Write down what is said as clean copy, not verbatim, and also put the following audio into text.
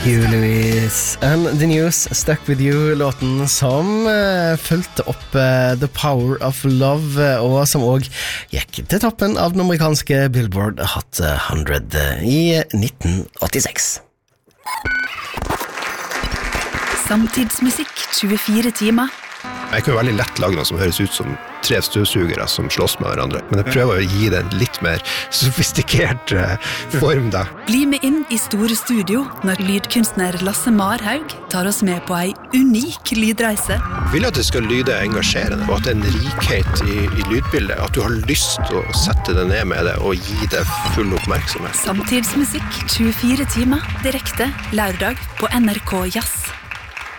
Huey Lewis and The News, Stuck With You, låten som fulgte opp The Power of Love, og som også gikk til toppen av den amerikanske Billboard Hot 100 i 1986. Samtidsmusikk 24 timer. Jeg kan jo veldig lett lage noe som høres ut som 3 støvsugere som slåss med hverandre, men jeg prøver å gi det en litt mer sofistikert form da. Bli med inn i Store Studio når lydkunstner Lasse Marhaug tar oss med på en unik lydreise. Jeg vil at det skal lyde engasjerende, og at det er en rikhet i lydbildet, at du har lyst til å sette det ned med det og gi det full oppmerksomhet. Samtidsmusikk 24 timer, direkte lørdag på NRK Jazz.